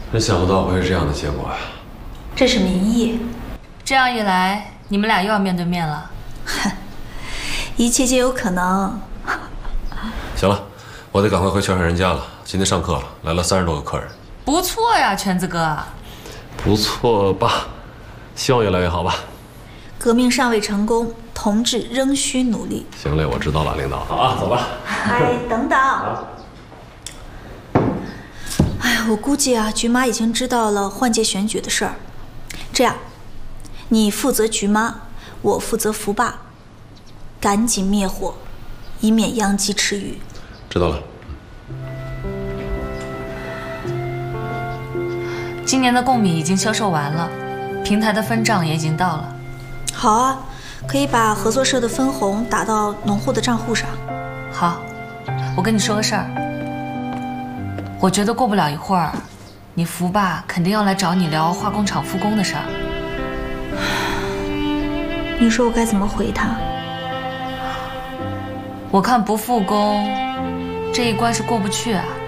真想不到会是这样的结果呀！ 这是民意， 这样一来，你们俩又要面对面了。 哼，一切皆有可能。 行了，我得赶快回全海人家了。今天上课了，来了30多个客人。 不错呀，全子哥。 不错吧？希望越来越好吧。 革命尚未成功，同志仍需努力。 行嘞，我知道了，领导。好啊，走吧。 哎，等等。哎呀，我估计啊，菊妈已经知道了换届选举的事儿。这样，你负责菊妈，我负责福霸，赶紧灭火，以免殃及池鱼。 知道了。 今年的贡米已经销售完了，平台的分账也已经到了。 好啊，可以把合作社的分红打到农户的账户上。 好，我跟你说个事儿。我觉得过不了一会儿，你福爸肯定要来找你聊化工厂复工的事儿。 你说我该怎么回他？ 我看不复工，这一关是过不去啊。